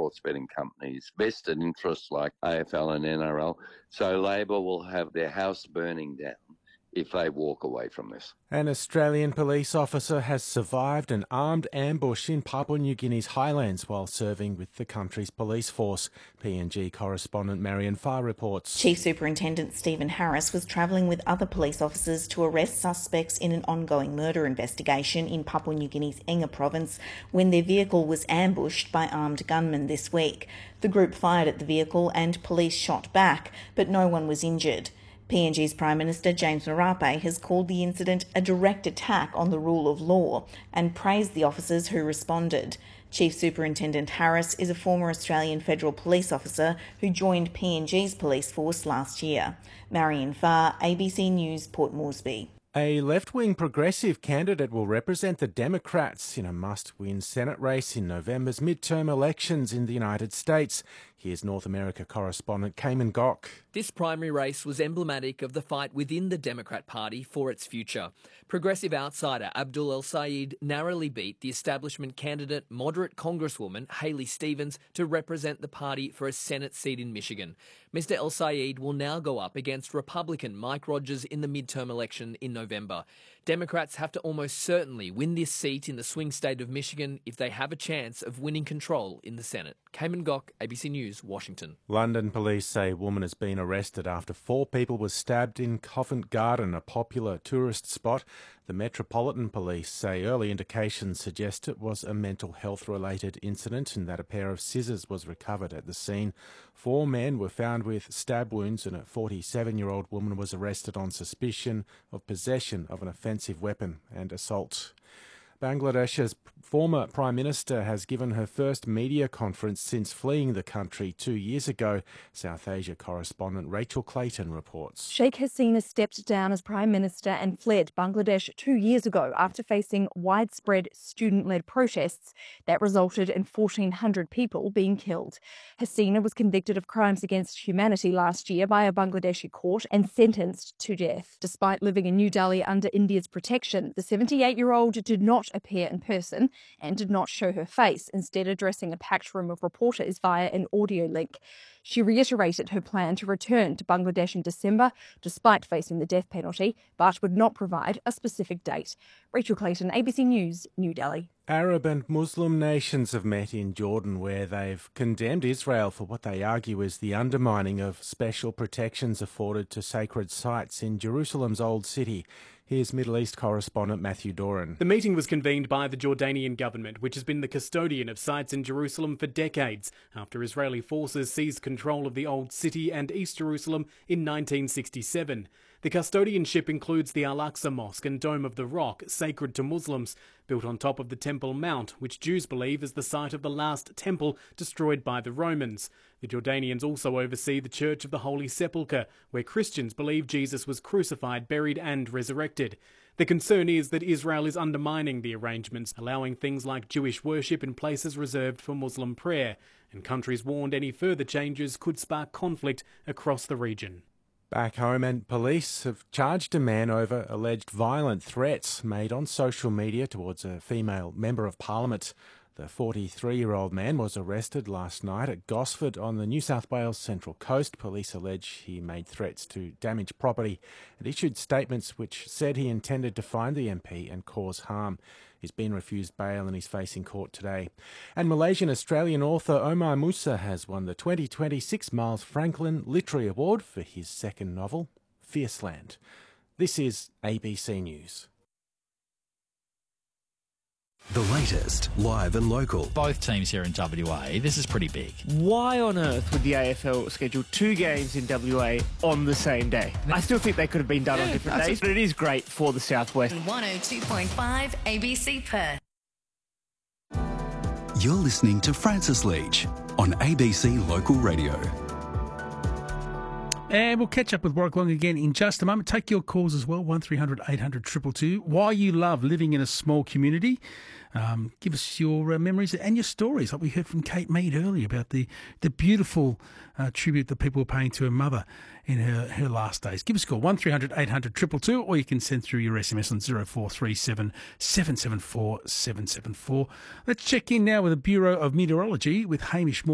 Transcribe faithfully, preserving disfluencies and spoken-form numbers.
sports betting companies, vested interests like A F L and N R L. So Labor will have their house burning down if they walk away from this. An Australian police officer has survived an armed ambush in Papua New Guinea's highlands while serving with the country's police force. P N G correspondent Marion Farr reports. Chief Superintendent Stephen Harris was travelling with other police officers to arrest suspects in an ongoing murder investigation in Papua New Guinea's Enga province when their vehicle was ambushed by armed gunmen this week. The group fired at the vehicle and police shot back, but no one was injured. P N G's Prime Minister James Marape has called the incident a direct attack on the rule of law and praised the officers who responded. Chief Superintendent Harris is a former Australian federal police officer who joined P N G's police force last year. Marion Farr, A B C News, Port Moresby. A left-wing progressive candidate will represent the Democrats in a must-win Senate race in November's midterm elections in the United States. Here's North America correspondent Cayman Gok. This primary race was emblematic of the fight within the Democrat Party for its future. Progressive outsider Abdul El-Sayed narrowly beat the establishment candidate, moderate Congresswoman Haley Stevens, to represent the party for a Senate seat in Michigan. Mister El-Sayed will now go up against Republican Mike Rogers in the midterm election in November. Democrats have to almost certainly win this seat in the swing state of Michigan if they have a chance of winning control in the Senate. Cayman Gok, A B C News, Washington. London police say a woman has been arrested after four people were stabbed in Covent Garden, a popular tourist spot. The Metropolitan Police say early indications suggest it was a mental health-related incident and that a pair of scissors was recovered at the scene. Four men were found with stab wounds and a forty-seven-year-old woman was arrested on suspicion of possession of an offensive weapon and assault. Bangladesh's former Prime Minister has given her first media conference since fleeing the country two years ago. South Asia correspondent Rachel Clayton reports. Sheikh Hasina stepped down as Prime Minister and fled Bangladesh two years ago after facing widespread student-led protests that resulted in fourteen hundred people being killed. Hasina was convicted of crimes against humanity last year by a Bangladeshi court and sentenced to death. Despite living in New Delhi under India's protection, the seventy-eight-year-old did not appear in person and did not show her face, instead addressing a packed room of reporters via an audio link. She reiterated her plan to return to Bangladesh in December, despite facing the death penalty, but would not provide a specific date. Rachel Clayton, A B C News, New Delhi. Arab and Muslim nations have met in Jordan, where they've condemned Israel for what they argue is the undermining of special protections afforded to sacred sites in Jerusalem's Old City. Here's Middle East correspondent Matthew Doran. The meeting was convened by the Jordanian government, which has been the custodian of sites in Jerusalem for decades, after Israeli forces seized control of the Old City and East Jerusalem in nineteen sixty-seven. The custodianship includes the Al-Aqsa Mosque and Dome of the Rock, sacred to Muslims, built on top of the Temple Mount, which Jews believe is the site of the last temple destroyed by the Romans. The Jordanians also oversee the Church of the Holy Sepulchre, where Christians believe Jesus was crucified, buried and resurrected. The concern is that Israel is undermining the arrangements, allowing things like Jewish worship in places reserved for Muslim prayer, and countries warned any further changes could spark conflict across the region. Back home, and police have charged a man over alleged violent threats made on social media towards a female member of Parliament. The forty-three-year-old man was arrested last night at Gosford on the New South Wales Central Coast. Police allege he made threats to damage property and issued statements which said he intended to find the M P and cause harm. He's been refused bail and he's facing court today. And Malaysian-Australian author Omar Musa has won the twenty twenty-six Miles Franklin Literary Award for his second novel, Fierceland. This is A B C News. The latest, live and local. Both teams here in W A, this is pretty big. Why on earth would the A F L schedule two games in W A on the same day? I still think they could have been done yeah, on different days, but it is great for the Southwest. one oh two point five A B C Perth. You're listening to Francis Leach on A B C Local Radio. And we'll catch up with Warwick Long again in just a moment. Take your calls as well, one three hundred eight hundred two two two. Why you love living in a small community. Um, give us your uh, memories and your stories, like we heard from Kate Mead earlier about the, the beautiful uh, tribute that people were paying to her mother in her, her last days. Give us a call, one three hundred eight hundred two two two, or you can send through your S M S on zero four three seven seven seven four seven seven four. Let's check in now with the Bureau of Meteorology with Hamish Moore.